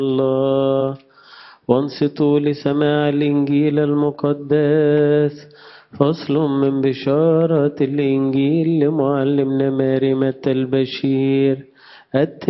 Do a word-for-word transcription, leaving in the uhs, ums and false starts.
الله. وانصتوا لسماع الإنجيل المقدس. فصل من بشارة الإنجيل لمعلمنا ماري متى البشير